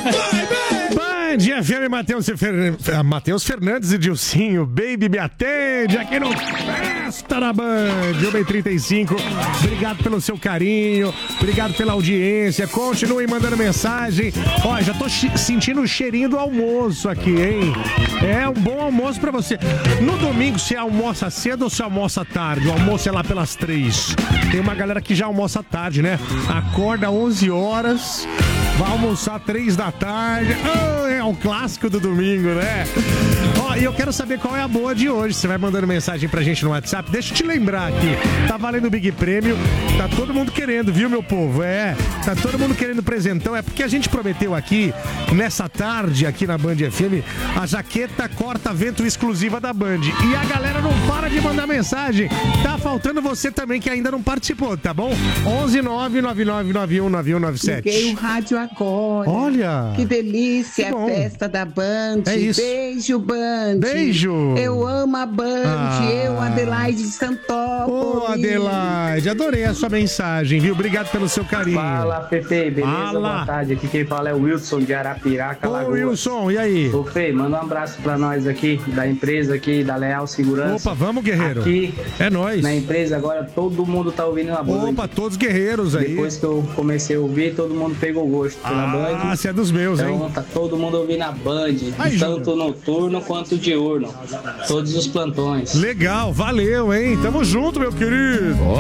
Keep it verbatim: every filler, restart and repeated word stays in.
Band F M, Matheus Fer... Matheus Fernandes e Dilcinho, Baby me atende aqui no Festa da Band, uma e trinta e cinco. Obrigado pelo seu carinho, obrigado pela audiência, continuem mandando mensagem. Ó, já tô sentindo o cheirinho do almoço aqui, hein? É um bom almoço pra você. No domingo, você almoça cedo ou você almoça tarde? O almoço é lá pelas três. Tem uma galera que já almoça tarde, né? Acorda onze horas, vai almoçar três da tarde. Oh, é o clássico do domingo, né? Ó, e eu quero saber qual é a boa de hoje. Você vai mandando mensagem pra gente no WhatsApp. Deixa eu te lembrar aqui. Tá valendo o Big Prêmio. Tá todo mundo querendo, viu, meu povo? É, tá todo mundo querendo presentão. É porque a gente prometeu aqui, nessa tarde, aqui na Band F M, a jaqueta corta-vento exclusiva da Band. E a galera não para de mandar mensagem. Tá faltando você também, que ainda não participou, tá bom? onze nove nove nove nove um nove um nove sete. Liguei o rádio agora. Olha! Que delícia, que a festa da Band. É isso. Beijo, Band. Beijo. Eu amo a Band. Ah. Eu, Adelaide de Santópolis. Ô, Adelaide, adorei a sua mensagem, viu? Obrigado pelo seu carinho. Fala, Pepe, beleza? Fala. Boa tarde. Aqui quem fala é o Wilson de Arapiraca, Ô, Alagoas. Wilson, e aí? Ô, Fê, manda um abraço pra nós aqui, da empresa aqui, da Leal Segurança. Opa, vamos, guerreiro. Aqui, é nóis. na empresa agora, todo mundo tá ouvindo na Band. Opa, todos guerreiros aí. Depois que eu comecei a ouvir, todo mundo pegou gosto pela Ah, Band. você é dos meus, então, hein? Então, tá todo mundo ouvindo a Band, Aí, tanto noturno quanto diurno. Todos os plantões. Legal, valeu, hein? Tamo junto, meu querido.